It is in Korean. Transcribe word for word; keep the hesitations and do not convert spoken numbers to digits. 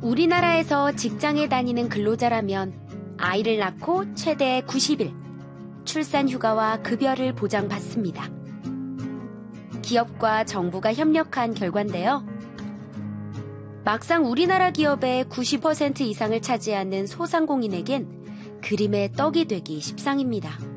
우리나라에서 직장에 다니는 근로자라면 아이를 낳고 최대 구십 일, 출산 휴가와 급여를 보장받습니다. 기업과 정부가 협력한 결과인데요. 막상 우리나라 기업의 구십 퍼센트 이상을 차지하는 소상공인에겐 그림의 떡이 되기 십상입니다.